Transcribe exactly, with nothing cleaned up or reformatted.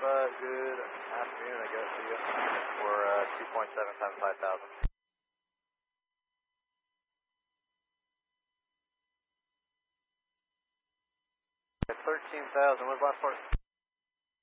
uh, good afternoon, I guess, to you. We're uh, two point seven seven five thousand. thirteen thousand, what's the last part?